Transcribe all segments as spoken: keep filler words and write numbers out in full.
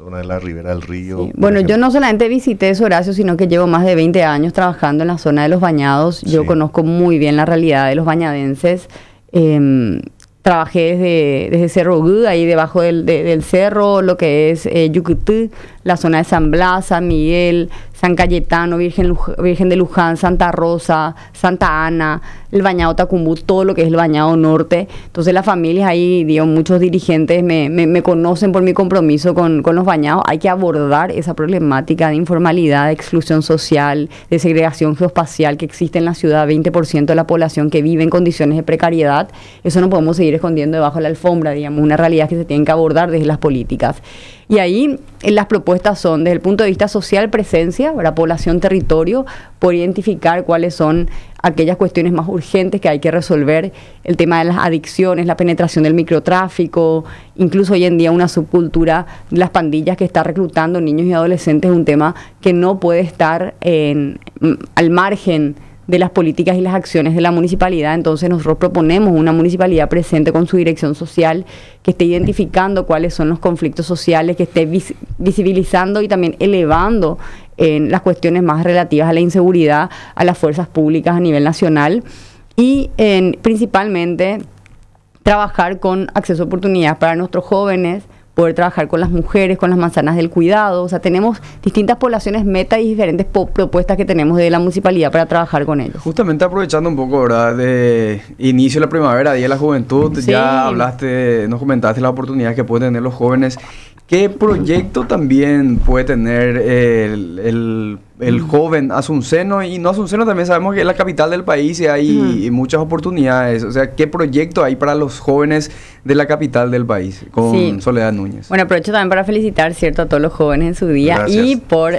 zona de la Ribera del Río. Sí. Bueno, ejemplo. Yo no solamente visité eso, Horacio, sino que llevo más de veinte años trabajando en la zona de los Bañados. Yo sí. conozco muy bien la realidad de los bañadenses. Eh, trabajé desde, desde Cerro Gud, ahí debajo del, de, del cerro, lo que es eh, Yucutú, la zona de San Blas, San Miguel, San Cayetano, Virgen, Virgen de Luján, Santa Rosa, Santa Ana, el Bañado Tacumbú, todo lo que es el Bañado Norte. Entonces las familias ahí, digo, muchos dirigentes me, me, me conocen por mi compromiso con, con los bañados. Hay que abordar esa problemática de informalidad, de exclusión social, de segregación geoespacial que existe en la ciudad, veinte por ciento de la población que vive en condiciones de precariedad. Eso no podemos seguir escondiendo debajo de la alfombra, digamos, una realidad que se tiene que abordar desde las políticas. Y ahí eh, las propuestas son, desde el punto de vista social, presencia, ¿verdad? Población, territorio, por identificar cuáles son aquellas cuestiones más urgentes que hay que resolver, el tema de las adicciones, la penetración del microtráfico, incluso hoy en día una subcultura de las pandillas que está reclutando niños y adolescentes, es un tema que no puede estar en, al margen de las políticas y las acciones de la municipalidad. Entonces nosotros proponemos una municipalidad presente con su dirección social, que esté identificando cuáles son los conflictos sociales, que esté vis visibilizando y también elevando en las cuestiones más relativas a la inseguridad a las fuerzas públicas a nivel nacional y en, principalmente trabajar con acceso a oportunidades para nuestros jóvenes, poder trabajar con las mujeres, con las manzanas del cuidado. O sea, tenemos distintas poblaciones meta y diferentes propuestas que tenemos de la municipalidad para trabajar con ellos. Justamente aprovechando un poco, ¿verdad?, de inicio de la primavera, Día de la Juventud, sí. ya hablaste, nos comentaste la oportunidad que pueden tener los jóvenes. ¿Qué proyecto también puede tener el, el, el joven asunceno? Y no asunceno, también sabemos que es la capital del país y hay uh-huh. muchas oportunidades. O sea, ¿qué proyecto hay para los jóvenes de la capital del país con sí. Soledad Núñez? Bueno, aprovecho también para felicitar, ¿cierto?, a todos los jóvenes en su día. Gracias. Y por,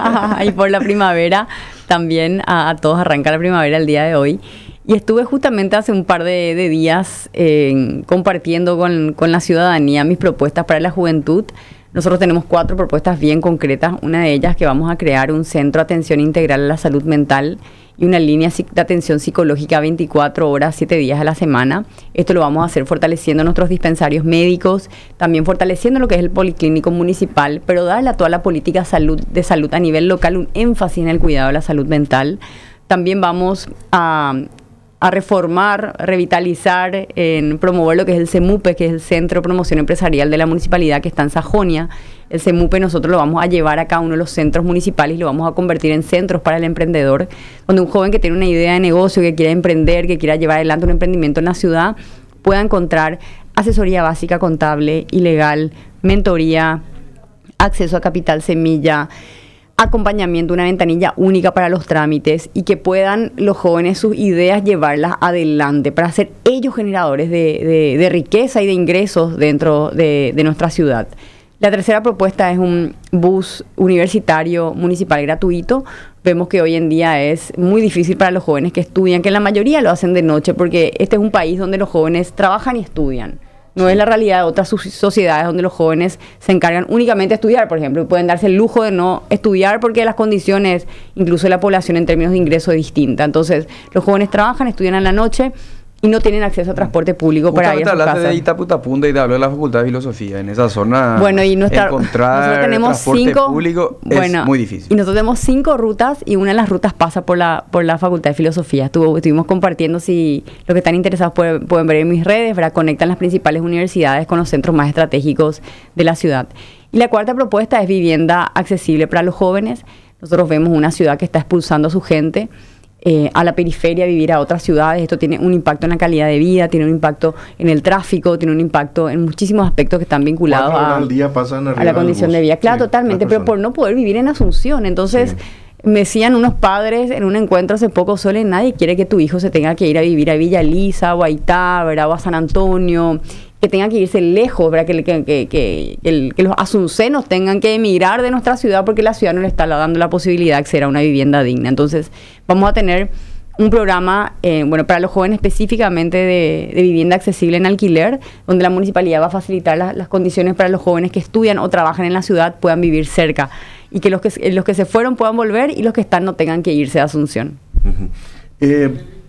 y por la primavera, también a, a todos arranca la primavera el día de hoy. Y estuve justamente hace un par de, de días eh, compartiendo con, con la ciudadanía mis propuestas para la juventud. Nosotros tenemos cuatro propuestas bien concretas. Una de ellas que vamos a crear un centro de atención integral a la salud mental y una línea de atención psicológica veinticuatro horas, siete días a la semana. Esto lo vamos a hacer fortaleciendo nuestros dispensarios médicos, también fortaleciendo lo que es el policlínico municipal, pero darle a toda la política salud, de salud a nivel local un énfasis en el cuidado de la salud mental. También vamos a... a reformar, revitalizar, en promover lo que es el CEMUPE, que es el Centro de Promoción Empresarial de la Municipalidad, que está en Sajonia. El CEMUPE nosotros lo vamos a llevar a cada uno de los centros municipales y lo vamos a convertir en centros para el emprendedor, donde un joven que tiene una idea de negocio, que quiera emprender, que quiera llevar adelante un emprendimiento en la ciudad, pueda encontrar asesoría básica contable y legal, mentoría, acceso a capital semilla, acompañamiento, una ventanilla única para los trámites y que puedan los jóvenes sus ideas llevarlas adelante para ser ellos generadores de, de, de riqueza y de ingresos dentro de, de nuestra ciudad. La tercera propuesta es un bus universitario municipal gratuito. Vemos que hoy en día es muy difícil para los jóvenes que estudian, que la mayoría lo hacen de noche porque este es un país donde los jóvenes trabajan y estudian. No es la realidad de otras sociedades donde los jóvenes se encargan únicamente de estudiar, por ejemplo, y pueden darse el lujo de no estudiar porque las condiciones, incluso de la población en términos de ingreso, es distinta. Entonces, los jóvenes trabajan, estudian en la noche y no tienen acceso a transporte público para ir a su casa. Hablaste de Itaputapunda y te habló de la Facultad de Filosofía. En esa zona, bueno, y nuestra, encontrar nosotros tenemos transporte cinco, público bueno, es muy difícil. Y nosotros tenemos cinco rutas y una de las rutas pasa por la por la Facultad de Filosofía. Estuvo, estuvimos compartiendo, si los que están interesados pueden, pueden ver en mis redes, ¿verdad? Conectan las principales universidades con los centros más estratégicos de la ciudad. Y la cuarta propuesta es vivienda accesible para los jóvenes. Nosotros vemos una ciudad que está expulsando a su gente Eh, a la periferia, vivir a otras ciudades. Esto tiene un impacto en la calidad de vida, tiene un impacto en el tráfico, tiene un impacto en muchísimos aspectos que están vinculados a, al día pasan a la condición de vida. Claro, sí, totalmente, pero por no poder vivir en Asunción. Entonces, sí. me decían unos padres en un encuentro hace poco, Sole, nadie quiere que tu hijo se tenga que ir a vivir a Villa Elisa, o a Itá, ¿verdad? O a San Antonio, que tenga que irse lejos, ¿verdad? Que, que, que, que, que, que los asuncenos tengan que emigrar de nuestra ciudad porque la ciudad no le está dando la posibilidad de acceder a una vivienda digna. Entonces, vamos a tener un programa, eh, bueno, para los jóvenes específicamente de, de vivienda accesible en alquiler, donde la municipalidad va a facilitar la, las condiciones para los jóvenes que estudian o trabajan en la ciudad puedan vivir cerca y que los que, los que se fueron puedan volver y los que están no tengan que irse a Asunción. Uh-huh. eh,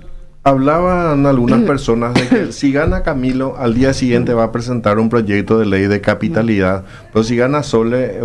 Hablaban algunas personas de que si gana Camilo, al día siguiente va a presentar un proyecto de ley de capitalidad, pero si gana Sole,